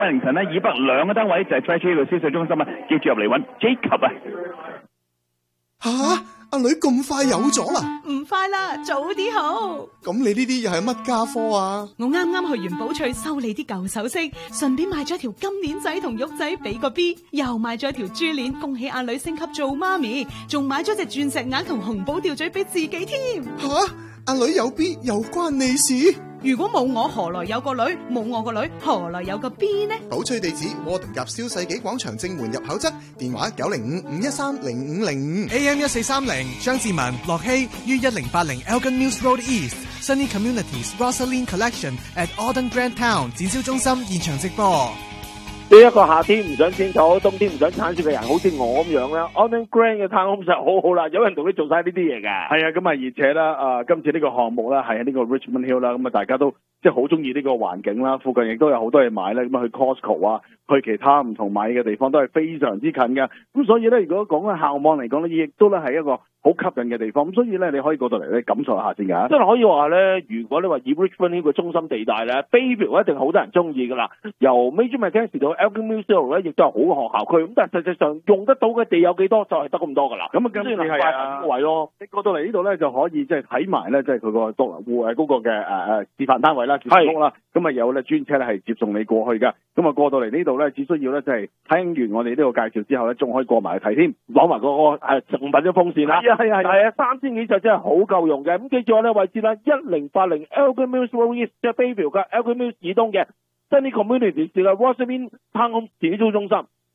凌晨呢，以北2個單位就係 Treasury 呢個銷售中心啊，記住入嚟揾 Jacob 啊。 阿女咁快有咗啦？ 唔快啦，早啲好。 咁你呢啲又係乜家科啊？ 我啱啱去完寶翠修理啲舊首飾，順便買咗條金鏈仔同玉仔俾個 B， 又買咗條珠鏈，恭喜阿女升級做媽咪，仲買咗隻鑽石鈪同紅寶吊墜俾自己添。 阿女有 B 又關你事？ 如果冇我，何來有個女？冇我個女，何來有個 B 呢？ 寶翠地址：窩頓夾蕭世紀廣場正門入口側，電話905-513-0505 AM1430 張志文、樂希於1080 Elgin Mills Road East Sunny Communities Rosaline Collection at Auden Grand Town 展銷中心現場直播。 呢一個夏天唔想剪草，冬天唔想鏟雪嘅人，好似我咁樣咧 ，Auden Grand 嘅 townhome 實好好啦，有人同你做晒呢啲嘢㗎。係啊，咁啊，而且咧，今次呢個項目咧係喺呢個 Richmond Hill 啦，咁啊，大家都即係好中意呢個環境啦，附近亦都有好多嘢買咧，咁啊去 Costco 啊，去其他唔同買嘅地方都係非常之近嘅。咁所以咧，如果講緊校網嚟講咧，亦都咧係一個好吸引嘅地方。咁所以咧，你可以過到嚟咧感受一下先㗎。真係可以話咧，如果你話以 Richmond Hill 嘅中心地帶咧 ，Bayview 一定好多人中意㗎啦。由 Major Mackenzie 到 Elgin Mills Road 咧，亦都係好嘅學校區。咁但係實際上用得到嘅地有幾多，就係得咁多㗎啦。咁啊，跟住係位咯。你過到嚟呢度咧，就可以即係睇埋咧，即係佢個獨戶嗰個嘅示範單位啦、示範屋啦。咁啊有咧專車咧係接送你過去㗎。咁啊過到嚟呢度咧，只需要咧就係聽完我哋呢個介紹之後咧，仲可以過埋去睇添，攞埋嗰個贈品嘅風扇啦。係啊，3000幾就真係好夠用嘅。咁記住我呢位置啦，1080 Elgin Mills Road East 即係 Bayview 嘅 Elgin Mills 以東嘅 Sunny Communities 嘅 Rosaline Townhome 展銷中心。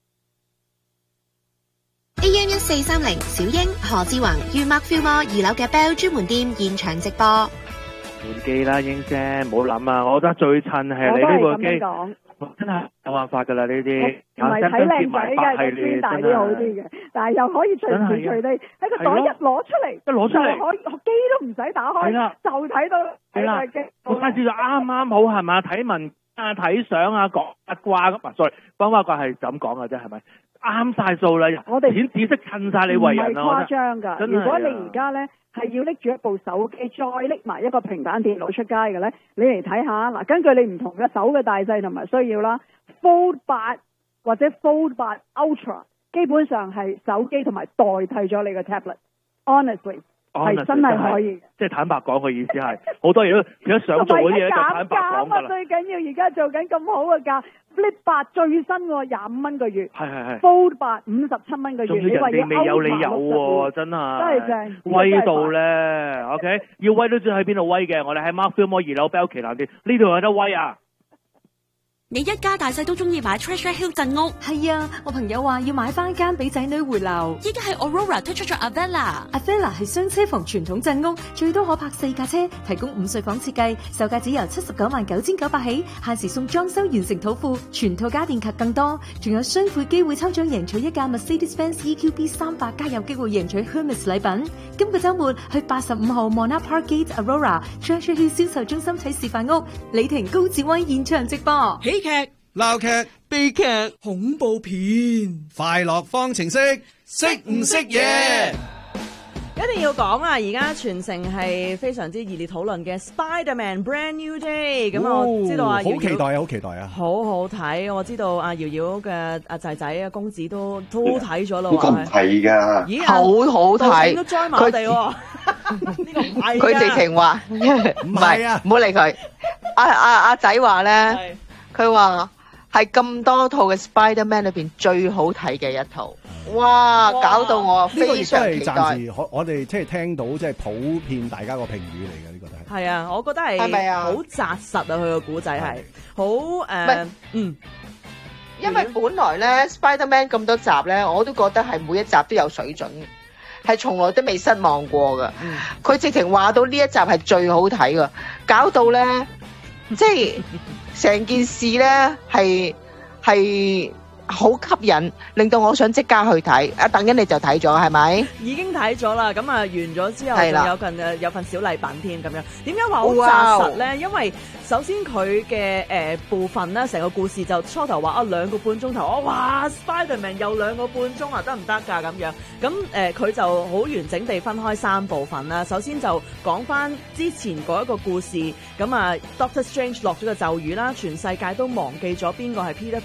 AM1430 小英何志宏於 Markfield Mall 2樓嘅 Bell 專門店現場直播。 換機啦，英姐，唔好諗啊！我覺得最襯係你呢個機，真係冇辦法㗎啦呢啲。 唔係睇靚仔嘅，個機大啲好啲嘅，但係又可以隨時隨地喺個袋一攞出嚟，就可以機都唔使打開，就睇到睇機。 個 size 就啱啱好係嘛？睇文啊、睇相啊、講八卦咁啊 ，sorry， 講八卦係就咁講嘅啫，係咪？啱晒數啦！ 我哋顯紫色襯晒你為人啊！ 唔係誇張㗎。如果你而家咧係要拎住一部手機，再拎埋一個平板電腦出街嘅咧，你嚟睇下嗱，根據你唔同嘅手嘅大細同埋需要啦 ，Fold 8或者 Fold 8 Ultra 基本上係手機同埋代替咗你嘅 tablet。Honestly。係真係可以， 即係坦白講嘅意思係，好多嘢都而家想做嗰啲嘢就坦白講㗎啦。 最緊要而家做緊咁好嘅價 ，Flip 8最新喎，25蚊個月。 係。 Fold 8 57蚊個月。 仲要人哋未有你有喎，真係。 真係正。 威到咧 ，OK， 要威都知喺邊度威嘅。我哋喺 Markfield Mall 2樓 Bell 旗艦店，呢度有得威啊！ 你一家大細都中意買 Treasure Hill 鎮屋？ 係啊，我朋友話要買翻間俾仔女回流。 依家係 Aurora 推出咗 Avella 係雙車房傳統鎮屋，最多可泊4架車，提供5睡房設計，售價只由799900起，限時送裝修完成土庫，全套家電及更多，仲有雙倍機會抽獎贏取一架 Mercedes-Benz EQB 300，加有機會贏取 Hermes 禮品。今個週末去85號 Monarch Park Gate Aurora Treasure Hill 銷售中心睇示範屋，李婷高志威現場直播。 喜劇、鬧劇、悲劇、恐怖片、快樂方程式，識唔識嘢？ 一定要講啊！而家全城係非常之熱烈討論嘅 Spider-Man Brand New Day， 咁我知道啊， 好期待啊，好期待啊， 好好睇！我知道阿瑤瑤嘅阿仔仔啊公子都睇咗啦， 呢個唔係㗎， 咦， 好好睇， 都 join 埋我哋喎，呢個唔係， 佢直情話唔係啊，唔好理佢。阿仔話咧，佢話係咁多套嘅 Spider-Man 裏邊最好睇嘅一套。哇！搞到我非常期待。 暫時我哋即係聽到即係普遍大家個評語嚟嘅，呢個都係。 係啊，我覺得係咪啊？好紮實啊！佢個古仔係好因為本來咧 Spider-Man 咁多集咧，我都覺得係每一集都有水準，係從來都未失望過噶。佢直情話到呢一集係最好睇噶，搞到咧即係成件事咧係好吸引，令到我想即刻去睇。等緊你就睇咗係咪？ 已經睇咗啦，咁完咗之後仲有份小禮品添咁樣。點解話好紮實咧？因為首先佢嘅部分咧，成個故事就初頭話2個半鐘頭，哇 Spiderman 有2個半鐘啊，得唔得㗎咁樣？咁佢就好完整地分開3部分啦。首先就講翻之前嗰一個故事，咁Doctor Strange 落咗個咒語啦，全世界都忘記咗邊個係 Peter